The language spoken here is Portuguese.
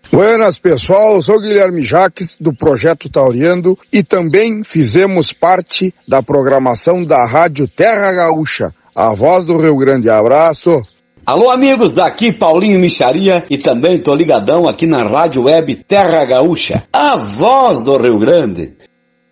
Buenas, pessoal, eu sou Guilherme Jaques, do Projeto Tauriando, e também fizemos parte da programação da Rádio Terra Gaúcha, a voz do Rio Grande. Abraço! Alô, amigos, aqui Paulinho Micharia e também tô ligadão aqui na Rádio Web Terra Gaúcha, a voz do Rio Grande.